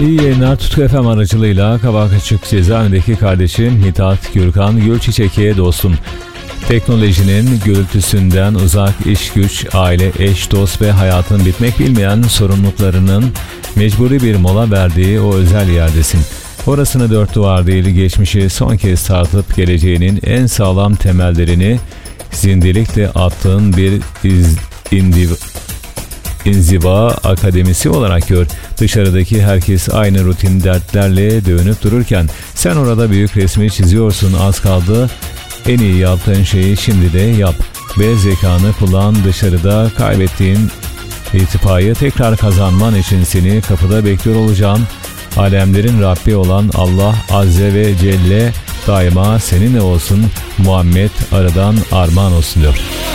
İyi yayınlar. Tutku FM aracılığıyla Kabakaçık cezaevindeki kardeşim Mithat Gürkan Gülçiçek'e dostum. Teknolojinin gürültüsünden uzak, iş güç, aile, eş, dost ve hayatın bitmek bilmeyen sorumluluklarının mecburi bir mola verdiği o özel yerdesin. Orasını dört duvar değil, geçmişi son kez tartıp geleceğinin en sağlam temellerini zindelikle attığın bir İnziva akademisi olarak gör. Dışarıdaki herkes aynı rutin dertlerle dövünüp dururken sen orada büyük resmi çiziyorsun. Az kaldı. En iyi yaptığın şeyi şimdi de yap ve zekanı kullan. Dışarıda kaybettiğin irtifayı tekrar kazanman için seni kapıda bekliyor olacağım. Alemlerin Rabbi olan Allah Azze ve Celle daima seninle olsun. Muhammed aradan armağan olsun diyor.